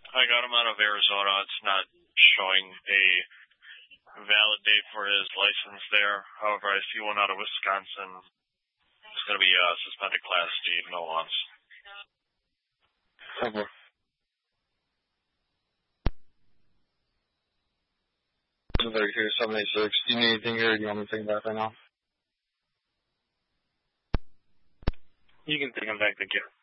I got him out of Arizona. It's not showing a valid date for his license there. However, I see one out of Wisconsin. It's going to be suspended Class D, no loss. Okay. Here, 786. Do you need anything here, or do you want me to take him back right now? You can take him back, thank you.